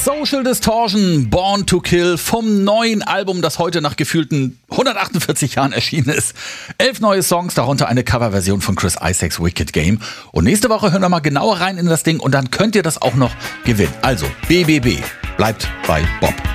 Social Distortion, Born to Kill vom neuen Album, das heute nach gefühlten 148 Jahren erschienen ist. 11 neue Songs, darunter eine Coverversion von Chris Isaacs Wicked Game. Und nächste Woche hören wir mal genauer rein in das Ding und dann könnt ihr das auch noch gewinnen. Also BBB, bleibt bei Bob.